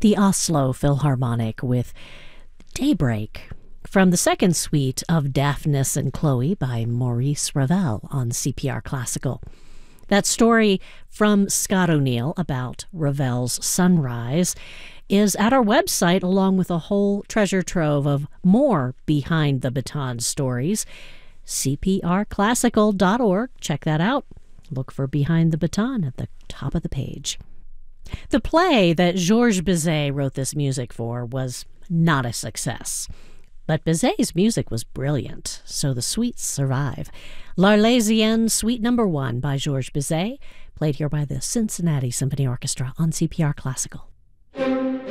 the Oslo Philharmonic with Daybreak from the second suite of Daphnis and Chloe by Maurice Ravel on CPR Classical. That story from Scott O'Neill about Ravel's Sunrise is at our website, along with a whole treasure trove of more behind the baton stories. CPRclassical.org. Check that out. Look for Behind the Baton at the top of the page. The play that Georges Bizet wrote this music for was not a success. But Bizet's music was brilliant, so the suites survive. L'Arlésienne, Suite No. 1 by Georges Bizet, played here by the Cincinnati Symphony Orchestra on CPR Classical.